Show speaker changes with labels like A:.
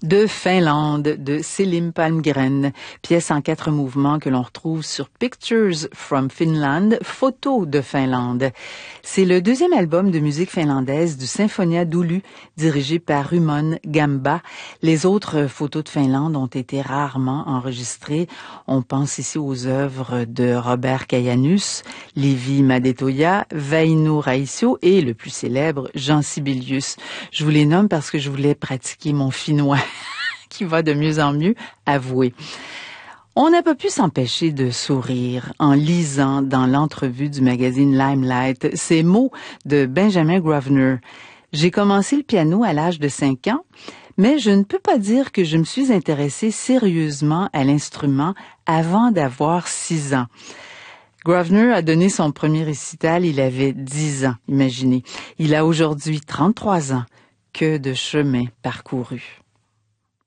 A: de Finlande de Selim Palmgren, pièce en 4 mouvements que l'on retrouve sur Pictures from Finland, photos de Finlande. C'est le 2e album de musique finlandaise du Sinfonia d'Oulu, dirigé par Rumon Gamba. Les autres photos de Finlande ont été rarement enregistrées. On pense ici aux œuvres de Robert Kajanus, Leevi Madetoja, Väinö Raisio et le plus célèbre, Jean Sibelius. Je vous les nomme parce que je voulais pratiquer mon finnois. Qui va de mieux en mieux, avouer. On n'a pas pu s'empêcher de sourire en lisant dans l'entrevue du magazine Limelight ces mots de Benjamin Grosvenor. J'ai commencé le piano à l'âge de 5 ans, mais je ne peux pas dire que je me suis intéressée sérieusement à l'instrument avant d'avoir 6 ans. Grosvenor a donné son premier récital, il avait 10 ans, imaginez. Il a aujourd'hui 33 ans. Que de chemin parcouru.